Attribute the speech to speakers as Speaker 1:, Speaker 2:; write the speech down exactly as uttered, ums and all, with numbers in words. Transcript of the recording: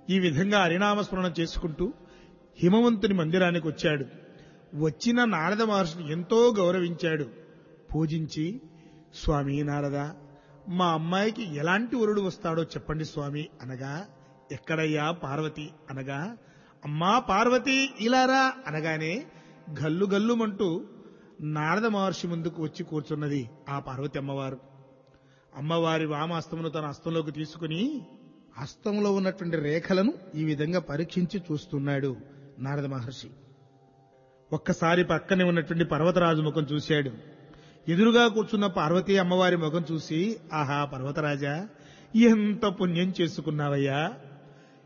Speaker 1: ఈ విధంగా హరినామస్మరణ చేసుకుంటూ హిమవంతుని మందిరానికి వచ్చాడు. వచ్చిన నారద మహర్షిని ఎంతో గౌరవించాడు. పూజించి, స్వామి నారద, మా అమ్మాయికి ఎలాంటి వరుడు వస్తాడో చెప్పండి స్వామి అనగా, ఎక్కడయ్యా పార్వతి అనగా, అమ్మా పార్వతి ఇలారా అనగానే గల్లు గల్లుమంటూ నారద మహర్షి ముందుకు వచ్చి కూర్చున్నది ఆ పార్వతి అమ్మవారు. అమ్మవారి వామాస్తమును తన హస్తంలోకి తీసుకుని హస్తంలో ఉన్నటువంటి రేఖలను ఈ విధంగా పరీక్షించి చూస్తున్నాడు నారద మహర్షి. ఒక్కసారి పక్కనే ఉన్నటువంటి పర్వతరాజు ముఖం చూశాడు. ఎదురుగా కూర్చున్న పార్వతీ అమ్మవారి ముఖం చూసి, ఆహా పర్వతరాజా, ఎంత పుణ్యం చేసుకున్నావయ్యా,